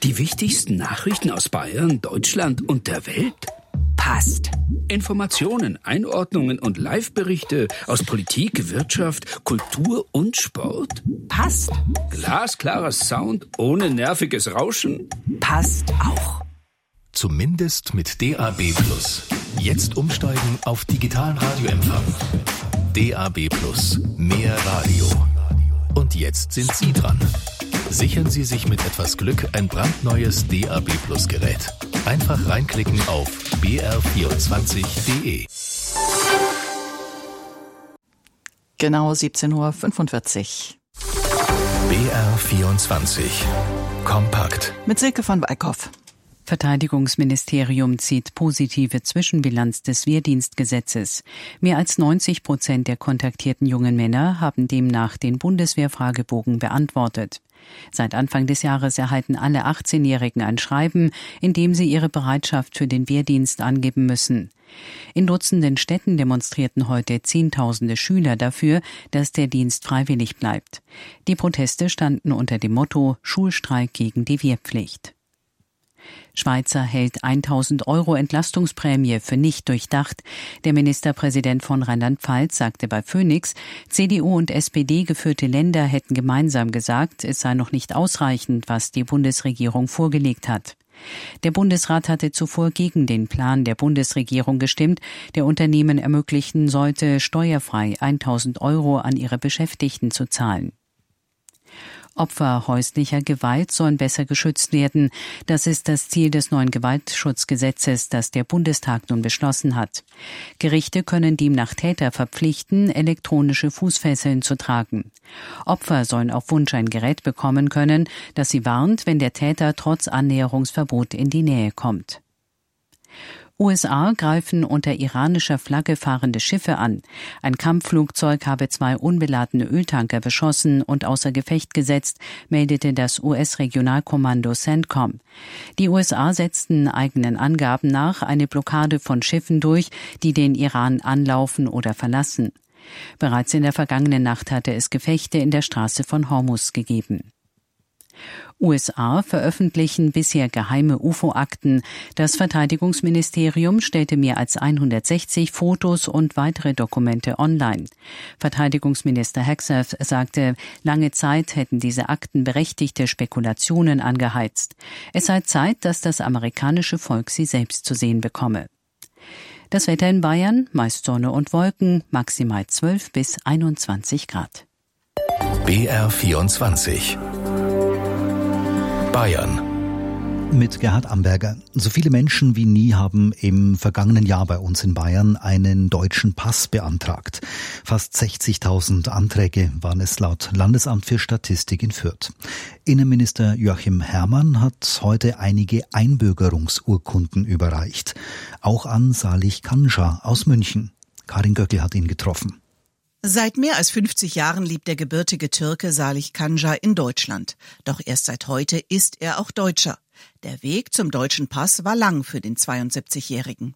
Die wichtigsten Nachrichten aus Bayern, Deutschland und der Welt? Passt. Informationen, Einordnungen und Live-Berichte aus Politik, Wirtschaft, Kultur und Sport? Passt. Glasklarer Sound ohne nerviges Rauschen? Passt auch. Zumindest mit DAB+. Jetzt umsteigen auf digitalen Radioempfang. DAB+. Mehr Radio. Und jetzt sind Sie dran. Sichern Sie sich mit etwas Glück ein brandneues DAB+ Gerät. Einfach reinklicken auf br24.de. Genau 17:45 Uhr. BR24. Kompakt. Mit Silke von Weikhoff. Verteidigungsministerium zieht positive Zwischenbilanz des Wehrdienstgesetzes. Mehr als 90% der kontaktierten jungen Männer haben demnach den Bundeswehrfragebogen beantwortet. Seit Anfang des Jahres erhalten alle 18-Jährigen ein Schreiben, in dem sie ihre Bereitschaft für den Wehrdienst angeben müssen. In Dutzenden Städten demonstrierten heute Zehntausende Schüler dafür, dass der Dienst freiwillig bleibt. Die Proteste standen unter dem Motto Schulstreik gegen die Wehrpflicht. Schweizer hält 1.000 € Entlastungsprämie für nicht durchdacht. Der Ministerpräsident von Rheinland-Pfalz sagte bei Phoenix, CDU und SPD geführte Länder hätten gemeinsam gesagt, es sei noch nicht ausreichend, was die Bundesregierung vorgelegt hat. Der Bundesrat hatte zuvor gegen den Plan der Bundesregierung gestimmt, der Unternehmen ermöglichen sollte, steuerfrei 1.000 € an ihre Beschäftigten zu zahlen. Opfer häuslicher Gewalt sollen besser geschützt werden. Das ist das Ziel des neuen Gewaltschutzgesetzes, das der Bundestag nun beschlossen hat. Gerichte können demnach Täter verpflichten, elektronische Fußfesseln zu tragen. Opfer sollen auf Wunsch ein Gerät bekommen können, das sie warnt, wenn der Täter trotz Annäherungsverbot in die Nähe kommt. USA greifen unter iranischer Flagge fahrende Schiffe an. Ein Kampfflugzeug habe 2 unbeladene Öltanker beschossen und außer Gefecht gesetzt, meldete das US-Regionalkommando CENTCOM. Die USA setzten eigenen Angaben nach eine Blockade von Schiffen durch, die den Iran anlaufen oder verlassen. Bereits in der vergangenen Nacht hatte es Gefechte in der Straße von Hormuz gegeben. USA veröffentlichen bisher geheime UFO-Akten. Das Verteidigungsministerium stellte mehr als 160 Fotos und weitere Dokumente online. Verteidigungsminister Hegseth sagte, lange Zeit hätten diese Akten berechtigte Spekulationen angeheizt. Es sei Zeit, dass das amerikanische Volk sie selbst zu sehen bekomme. Das Wetter in Bayern, meist Sonne und Wolken, maximal 12 bis 21 Grad. BR24 Bayern. Mit Gerhard Amberger. So viele Menschen wie nie haben im vergangenen Jahr bei uns in Bayern einen deutschen Pass beantragt. Fast 60.000 Anträge waren es laut Landesamt für Statistik in Fürth. Innenminister Joachim Herrmann hat heute einige Einbürgerungsurkunden überreicht. Auch an Salih Kanja aus München. Karin Göckel hat ihn getroffen. Seit mehr als 50 Jahren lebt der gebürtige Türke Salih Kanja in Deutschland. Doch erst seit heute ist er auch Deutscher. Der Weg zum deutschen Pass war lang für den 72-Jährigen.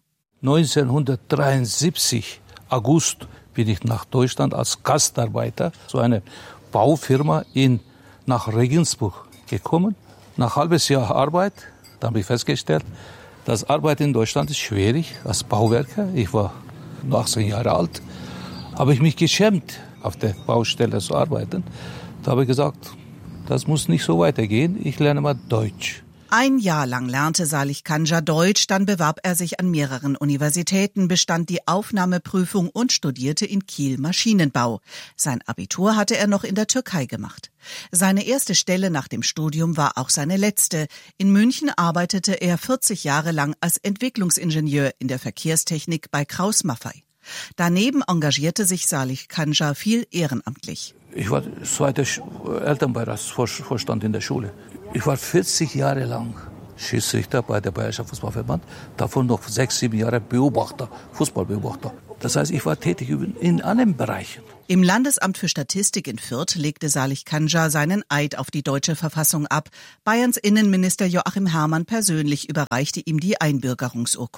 1973 August bin ich nach Deutschland als Gastarbeiter zu einer Baufirma nach Regensburg gekommen. Nach halbes Jahr Arbeit, da habe ich festgestellt, das Arbeiten in Deutschland ist schwierig als Bauwerker. Ich war 18 Jahre alt. Habe ich mich geschämt, auf der Baustelle zu arbeiten. Da habe ich gesagt, das muss nicht so weitergehen, ich lerne mal Deutsch. Ein Jahr lang lernte Salih Kanja Deutsch, dann bewarb er sich an mehreren Universitäten, bestand die Aufnahmeprüfung und studierte in Kiel Maschinenbau. Sein Abitur hatte er noch in der Türkei gemacht. Seine erste Stelle nach dem Studium war auch seine letzte. In München arbeitete er 40 Jahre lang als Entwicklungsingenieur in der Verkehrstechnik bei Kraus Maffei. Daneben engagierte sich Salih Kanja viel ehrenamtlich. Ich war zweiter Elternbeiratsvorstand in der Schule. Ich war 40 Jahre lang Schiedsrichter bei der Bayerischen Fußballverband, davon noch 6-7 Jahre Fußballbeobachter. Das heißt, ich war tätig in allen Bereichen. Im Landesamt für Statistik in Fürth legte Salih Kanja seinen Eid auf die deutsche Verfassung ab. Bayerns Innenminister Joachim Herrmann persönlich überreichte ihm die Einbürgerungsurkunde.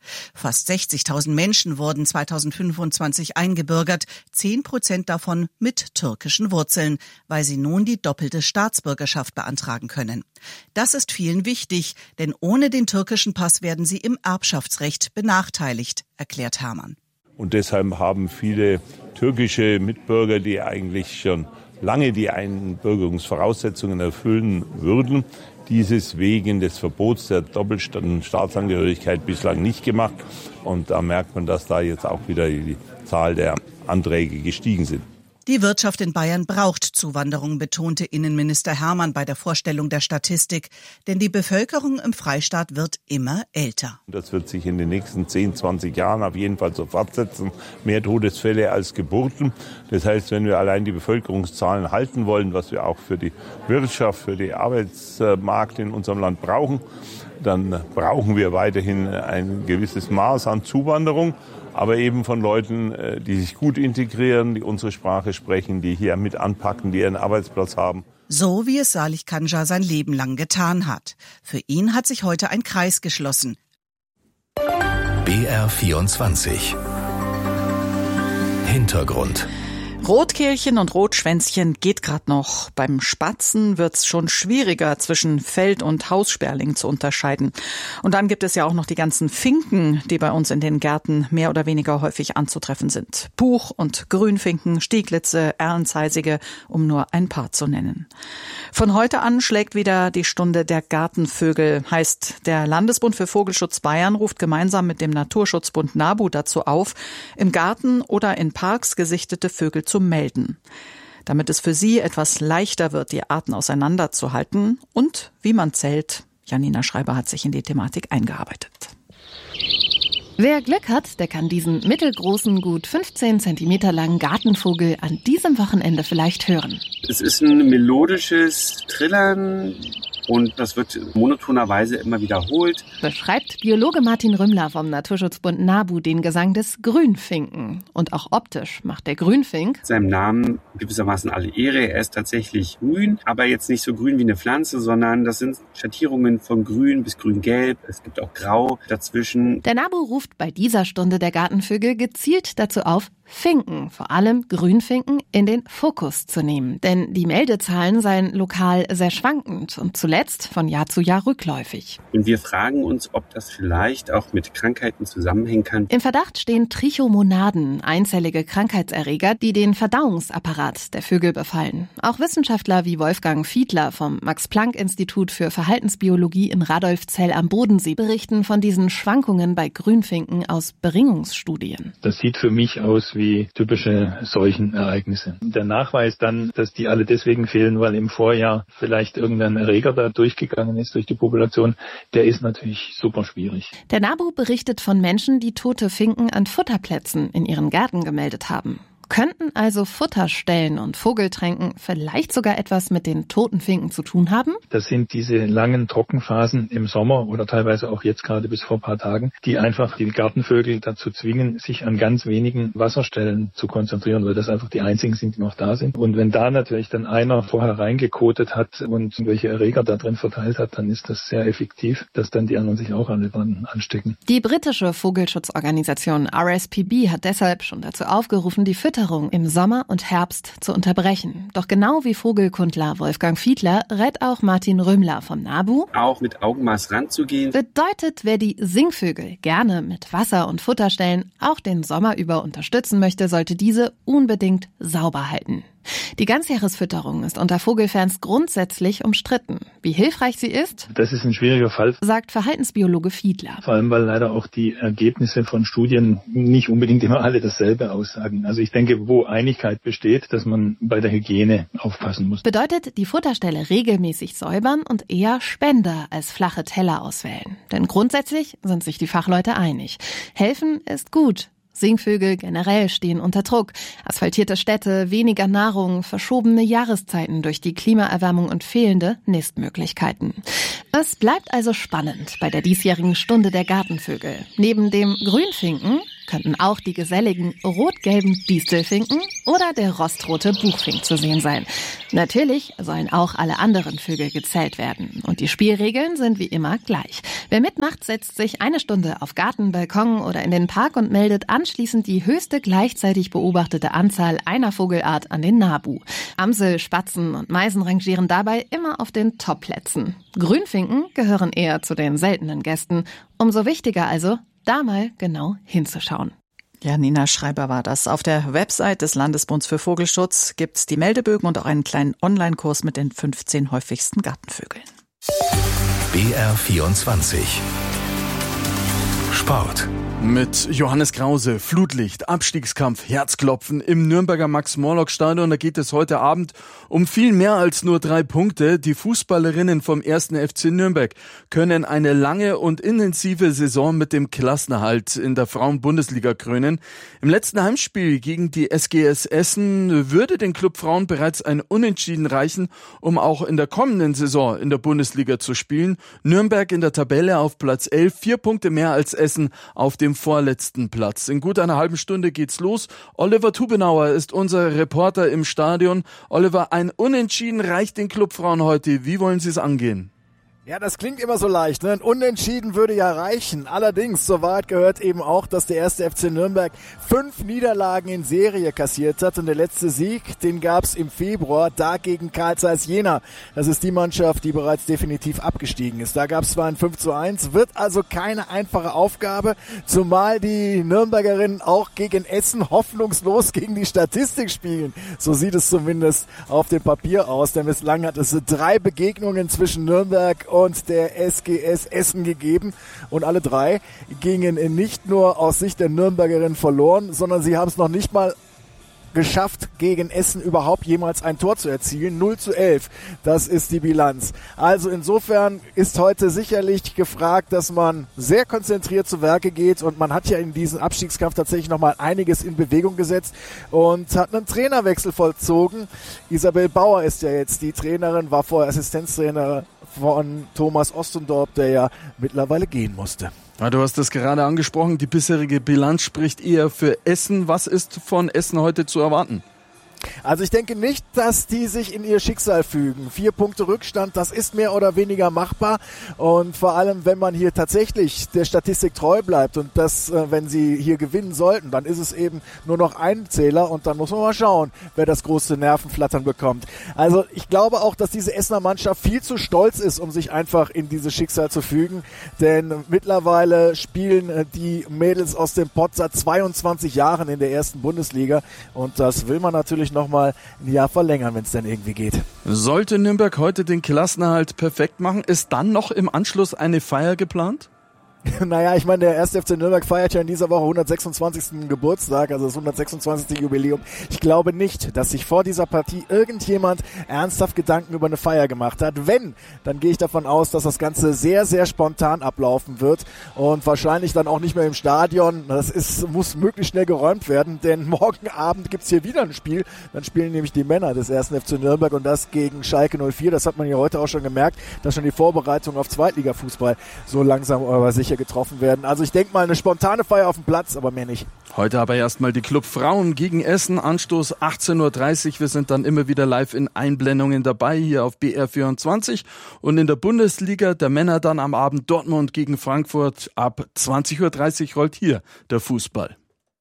Fast 60.000 Menschen wurden 2025 eingebürgert, 10% davon mit türkischen Wurzeln, weil sie nun die doppelte Staatsbürgerschaft beantragen können. Das ist vielen wichtig, denn ohne den türkischen Pass werden sie im Erbschaftsrecht benachteiligt, erklärt Hermann. Und deshalb haben viele türkische Mitbürger, die eigentlich schon lange die Einbürgerungsvoraussetzungen erfüllen würden, dieses wegen des Verbots der doppelten Staatsangehörigkeit bislang nicht gemacht. Und da merkt man, dass da jetzt auch wieder die Zahl der Anträge gestiegen sind. Die Wirtschaft in Bayern braucht Zuwanderung, betonte Innenminister Hermann bei der Vorstellung der Statistik. Denn die Bevölkerung im Freistaat wird immer älter. Das wird sich in den nächsten 10, 20 Jahren auf jeden Fall so fortsetzen. Mehr Todesfälle als Geburten. Das heißt, wenn wir allein die Bevölkerungszahlen halten wollen, was wir auch für die Wirtschaft, für den Arbeitsmarkt in unserem Land brauchen, dann brauchen wir weiterhin ein gewisses Maß an Zuwanderung. Aber eben von Leuten, die sich gut integrieren, die unsere Sprache sprechen, die hier mit anpacken, die ihren Arbeitsplatz haben. So wie es Salih Kanja sein Leben lang getan hat. Für ihn hat sich heute ein Kreis geschlossen. BR24 Hintergrund. Rotkehlchen und Rotschwänzchen geht grad noch. Beim Spatzen wird's schon schwieriger, zwischen Feld- und Haussperling zu unterscheiden. Und dann gibt es ja auch noch die ganzen Finken, die bei uns in den Gärten mehr oder weniger häufig anzutreffen sind. Buch- und Grünfinken, Stieglitze, Erlenzeisige, um nur ein paar zu nennen. Von heute an schlägt wieder die Stunde der Gartenvögel. Heißt, der Landesbund für Vogelschutz Bayern ruft gemeinsam mit dem Naturschutzbund NABU dazu auf, im Garten oder in Parks gesichtete Vögel zu melden, damit es für sie etwas leichter wird, die Arten auseinanderzuhalten und wie man zählt. Janina Schreiber hat sich in die Thematik eingearbeitet. Wer Glück hat, der kann diesen mittelgroßen, gut 15 Zentimeter langen Gartenvogel an diesem Wochenende vielleicht hören. Es ist ein melodisches Trillern und das wird monotonerweise immer wiederholt. Beschreibt Biologe Martin Rümmler vom Naturschutzbund NABU den Gesang des Grünfinken. Und auch optisch macht der Grünfink seinem Namen gewissermaßen alle Ehre. Er ist tatsächlich grün, aber jetzt nicht so grün wie eine Pflanze, sondern das sind Schattierungen von grün bis grün-gelb. Es gibt auch grau dazwischen. Der NABU ruft bei dieser Stunde der Gartenvögel gezielt dazu auf, Finken, vor allem Grünfinken, in den Fokus zu nehmen. Denn die Meldezahlen seien lokal sehr schwankend und zuletzt von Jahr zu Jahr rückläufig. Und wir fragen uns, ob das vielleicht auch mit Krankheiten zusammenhängen kann. Im Verdacht stehen Trichomonaden, einzellige Krankheitserreger, die den Verdauungsapparat der Vögel befallen. Auch Wissenschaftler wie Wolfgang Fiedler vom Max-Planck-Institut für Verhaltensbiologie in Radolfzell am Bodensee berichten von diesen Schwankungen bei Grünfinken aus Beringungsstudien. Das sieht für mich aus wie typische Seuchenereignisse. Der Nachweis dann, dass die alle deswegen fehlen, weil im Vorjahr vielleicht irgendein Erreger da durchgegangen ist durch die Population, der ist natürlich super schwierig. Der NABU berichtet von Menschen, die tote Finken an Futterplätzen in ihren Gärten gemeldet haben. Könnten also Futterstellen und Vogeltränken vielleicht sogar etwas mit den toten Finken zu tun haben? Das sind diese langen Trockenphasen im Sommer oder teilweise auch jetzt gerade bis vor ein paar Tagen, die einfach die Gartenvögel dazu zwingen, sich an ganz wenigen Wasserstellen zu konzentrieren, weil das einfach die einzigen sind, die noch da sind. Und wenn da natürlich dann einer vorher reingekotet hat und irgendwelche Erreger da drin verteilt hat, dann ist das sehr effektiv, dass dann die anderen sich auch alle dran anstecken. Die britische Vogelschutzorganisation RSPB hat deshalb schon dazu aufgerufen, die Fütterung im Sommer und Herbst zu unterbrechen. Doch genau wie Vogelkundler Wolfgang Fiedler rät auch Martin Rümmler vom NABU, auch mit Augenmaß ranzugehen. Bedeutet, wer die Singvögel gerne mit Wasser- und Futterstellen auch den Sommer über unterstützen möchte, sollte diese unbedingt sauber halten. Die Ganzjahresfütterung ist unter Vogelfans grundsätzlich umstritten. Wie hilfreich sie ist, das ist ein schwieriger Fall, sagt Verhaltensbiologe Fiedler. Vor allem, weil leider auch die Ergebnisse von Studien nicht unbedingt immer alle dasselbe aussagen. Also ich denke, wo Einigkeit besteht, dass man bei der Hygiene aufpassen muss. Bedeutet, die Futterstelle regelmäßig säubern und eher Spender als flache Teller auswählen. Denn grundsätzlich sind sich die Fachleute einig. Helfen ist gut. Singvögel generell stehen unter Druck. Asphaltierte Städte, weniger Nahrung, verschobene Jahreszeiten durch die Klimaerwärmung und fehlende Nistmöglichkeiten. Es bleibt also spannend bei der diesjährigen Stunde der Gartenvögel. Neben dem Grünfinken könnten auch die geselligen rot-gelben Distelfinken oder der rostrote Buchfink zu sehen sein. Natürlich sollen auch alle anderen Vögel gezählt werden. Und die Spielregeln sind wie immer gleich. Wer mitmacht, setzt sich 1 Stunde auf Garten, Balkon oder in den Park und meldet anschließend die höchste gleichzeitig beobachtete Anzahl einer Vogelart an den NABU. Amsel, Spatzen und Meisen rangieren dabei immer auf den Top-Plätzen. Grünfinken gehören eher zu den seltenen Gästen. Umso wichtiger also, da mal genau hinzuschauen. Ja, Nina Schreiber war das. Auf der Website des Landesbunds für Vogelschutz gibt's die Meldebögen und auch einen kleinen Online-Kurs mit den 15 häufigsten Gartenvögeln. BR24 Sport. Mit Johannes Krause, Flutlicht, Abstiegskampf, Herzklopfen im Nürnberger Max-Morlock-Stadion. Da geht es heute Abend um viel mehr als nur 3 Punkte. Die Fußballerinnen vom 1. FC Nürnberg können eine lange und intensive Saison mit dem Klassenerhalt in der Frauen-Bundesliga krönen. Im letzten Heimspiel gegen die SGS Essen würde den Club Frauen bereits ein Unentschieden reichen, um auch in der kommenden Saison in der Bundesliga zu spielen. Nürnberg in der Tabelle auf Platz 11, 4 Punkte mehr als Essen auf dem vorletzten Platz. In gut einer halben Stunde geht's los. Oliver Tubenauer ist unser Reporter im Stadion. Oliver, ein Unentschieden reicht den Clubfrauen heute. Wie wollen Sie es angehen? Ja, das klingt immer so leicht, ne? Ein Unentschieden würde ja reichen. Allerdings, zur Wahrheit gehört eben auch, dass der 1. FC Nürnberg 5 Niederlagen in Serie kassiert hat. Und der letzte Sieg, den gab's im Februar, da gegen Carl Zeiss Jena. Das ist die Mannschaft, die bereits definitiv abgestiegen ist. Da gab's zwar ein 5:1, wird also keine einfache Aufgabe, zumal die Nürnbergerinnen auch gegen Essen hoffnungslos gegen die Statistik spielen. So sieht es zumindest auf dem Papier aus, denn bislang hat es 3 Begegnungen zwischen Nürnberg und der SGS Essen gegeben und alle 3 gingen nicht nur aus Sicht der Nürnbergerinnen verloren, sondern sie haben es noch nicht mal geschafft, gegen Essen überhaupt jemals ein Tor zu erzielen. 0:11, das ist die Bilanz. Also insofern ist heute sicherlich gefragt, dass man sehr konzentriert zu Werke geht und man hat ja in diesem Abstiegskampf tatsächlich nochmal einiges in Bewegung gesetzt und hat einen Trainerwechsel vollzogen. Isabel Bauer ist ja jetzt die Trainerin, war vorher Assistenztrainer von Thomas Ostendorp, der ja mittlerweile gehen musste. Ja, du hast das gerade angesprochen, die bisherige Bilanz spricht eher für Essen. Was ist von Essen heute zu erwarten? Also ich denke nicht, dass die sich in ihr Schicksal fügen. 4 Punkte Rückstand, das ist mehr oder weniger machbar. Und vor allem, wenn man hier tatsächlich der Statistik treu bleibt und das, wenn sie hier gewinnen sollten, dann ist es eben nur noch ein Zähler und dann muss man mal schauen, wer das große Nervenflattern bekommt. Also ich glaube auch, dass diese Essener Mannschaft viel zu stolz ist, um sich einfach in dieses Schicksal zu fügen. Denn mittlerweile spielen die Mädels aus dem Pott seit 22 Jahren in der 1. Bundesliga und das will man natürlich nochmal ein Jahr verlängern, wenn es dann irgendwie geht. Sollte Nürnberg heute den Klassenerhalt perfekt machen, ist dann noch im Anschluss eine Feier geplant? Naja, ich meine, der 1. FC Nürnberg feiert ja in dieser Woche 126. Geburtstag, also das 126. Jubiläum. Ich glaube nicht, dass sich vor dieser Partie irgendjemand ernsthaft Gedanken über eine Feier gemacht hat. Wenn, dann gehe ich davon aus, dass das Ganze sehr, sehr spontan ablaufen wird und wahrscheinlich dann auch nicht mehr im Stadion. Muss möglichst schnell geräumt werden, denn morgen Abend gibt's hier wieder ein Spiel. Dann spielen nämlich die Männer des 1. FC Nürnberg und das gegen Schalke 04. Das hat man ja heute auch schon gemerkt, dass schon die Vorbereitung auf Zweitligafußball so langsam aber sicher getroffen werden. Also ich denke mal eine spontane Feier auf dem Platz, aber mehr nicht. Heute aber erstmal die Club Frauen gegen Essen. Anstoß 18:30 Uhr. Wir sind dann immer wieder live in Einblendungen dabei hier auf BR24. Und in der Bundesliga der Männer dann am Abend Dortmund gegen Frankfurt. Ab 20:30 Uhr rollt hier der Fußball.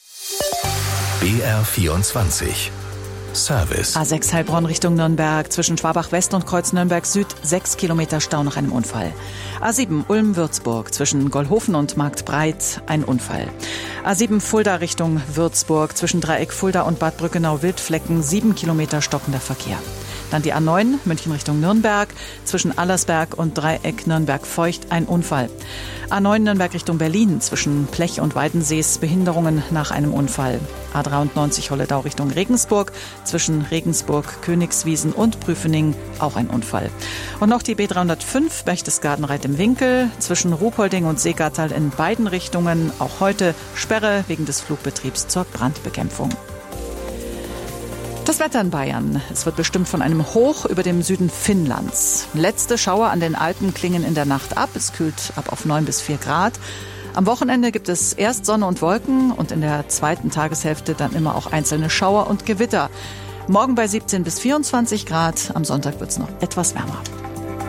BR24 Service. A6 Heilbronn Richtung Nürnberg, zwischen Schwabach West und Kreuz Nürnberg Süd, 6 Kilometer Stau nach einem Unfall. A7 Ulm-Würzburg, zwischen Gollhofen und Marktbreit, ein Unfall. A7 Fulda Richtung Würzburg, zwischen Dreieck Fulda und Bad Brückenau-Wildflecken, 7 Kilometer stockender Verkehr. Dann die A9 München Richtung Nürnberg, zwischen Allersberg und Dreieck Nürnberg-Feucht, ein Unfall. A9 Nürnberg Richtung Berlin, zwischen Plech und Weidensees, Behinderungen nach einem Unfall. A93 Holledau Richtung Regensburg, zwischen Regensburg, Königswiesen und Prüfening, auch ein Unfall. Und noch die B305 Berchtesgaden-Reit im Winkel, zwischen Ruhpolding und Seegattal in beiden Richtungen, auch heute Sperre wegen des Flugbetriebs zur Brandbekämpfung. Das Wetter in Bayern. Es wird bestimmt von einem Hoch über dem Süden Finnlands. Letzte Schauer an den Alpen klingen in der Nacht ab. Es kühlt ab auf 9 bis 4 Grad. Am Wochenende gibt es erst Sonne und Wolken und in der zweiten Tageshälfte dann immer auch einzelne Schauer und Gewitter. Morgen bei 17 bis 24 Grad, am Sonntag wird es noch etwas wärmer.